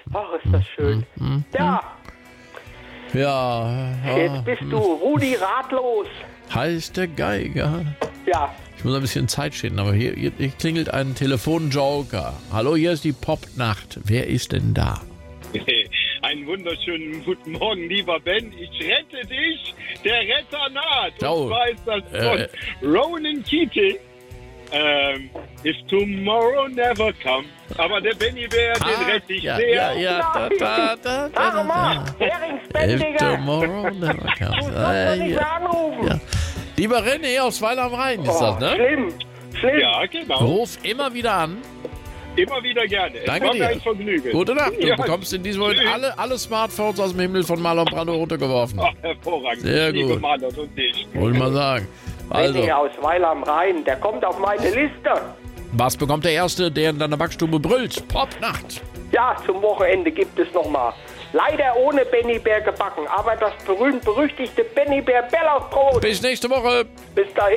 Ach, ist das schön. Ja, Ja, jetzt bist du Rudi ratlos. heißt der Geiger. Ja, Ich muss ein bisschen Zeit schinden, aber hier klingelt ein Telefonjoker. Hallo, hier ist die Popnacht. Wer ist denn da? Einen wunderschönen guten Morgen, lieber Ben. Ich rette dich, der Retter naht. Oh. Und zwar ist das von Ronan Keating. If tomorrow never comes. Aber der Benny Bär, den rette ich sehr. sag mal, If Heringsbändiger. tomorrow never comes. Du kannst nicht mehr anrufen. Ja. Lieber René aus Weil am Rhein ist das, ne? Schlimm. Ja, genau. Ruf immer wieder an. Immer wieder gerne. Danke Es war dir. ein Vergnügen. Gute Nacht. Du Ja. bekommst in diesem Moment Tschüss. alle Smartphones aus dem Himmel von Marlon Brando runtergeworfen. Ach, hervorragend. Sehr Liebe gut. Marlon und dich. Wollte ich mal sagen. Also, Benny aus Weil am Rhein, der kommt auf meine Liste. was bekommt der Erste, der in deiner Backstube brüllt? Popnacht. Ja, zum Wochenende gibt es nochmal. Leider ohne Benny Bär gebacken, aber das berühmt-berüchtigte Benny Bär Bärlauchbrot. Bis nächste Woche. Bis dahin.